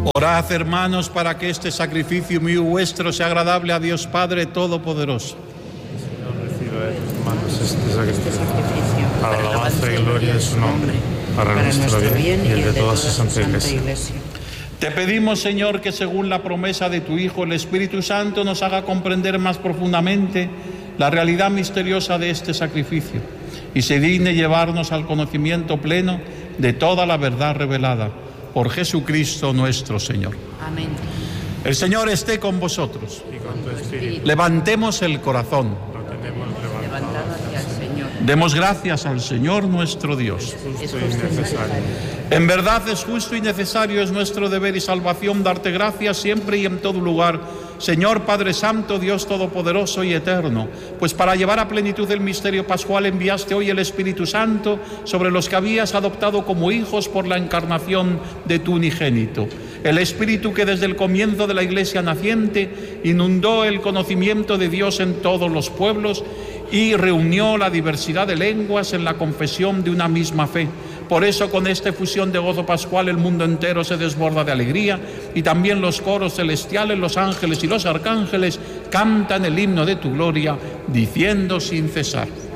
Orad, hermanos, para que este sacrificio mío vuestro sea agradable a Dios Padre Todopoderoso. Señor, reciba de tus manos este sacrificio, para la alabanza y gloria de su nombre, para nuestro bien y el de toda su santa Iglesia. Te pedimos, Señor, que según la promesa de tu Hijo, el Espíritu Santo nos haga comprender más profundamente la realidad misteriosa de este sacrificio y se digne llevarnos al conocimiento pleno de toda la verdad revelada por Jesucristo nuestro Señor. Amén. El Señor esté con vosotros. Y con tu espíritu. Levantemos el corazón. Lo tenemos levantado. Levantado hacia el Señor. Demos gracias al Señor nuestro Dios. Es justo y necesario. En verdad es justo y necesario, es nuestro deber y salvación darte gracias siempre y en todo lugar, Señor Padre Santo, Dios Todopoderoso y Eterno, pues para llevar a plenitud el misterio pascual enviaste hoy el Espíritu Santo sobre los que habías adoptado como hijos por la encarnación de tu unigénito. El Espíritu que desde el comienzo de la Iglesia naciente inundó el conocimiento de Dios en todos los pueblos y reunió la diversidad de lenguas en la confesión de una misma fe. Por eso, con esta efusión de gozo pascual, el mundo entero se desborda de alegría y también los coros celestiales, los ángeles y los arcángeles cantan el himno de tu gloria, diciendo sin cesar: